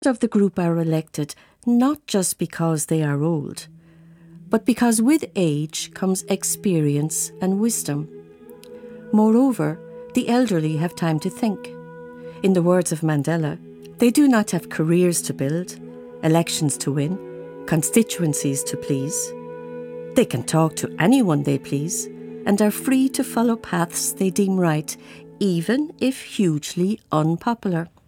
of the group are elected not just because they are old, but because with age comes experience and wisdom. Moreover, the elderly have time to think. In the words of Mandela, they do not have careers to build, elections to win, constituencies to please. They can talk to anyone they please and are free to follow paths they deem right, even if hugely unpopular.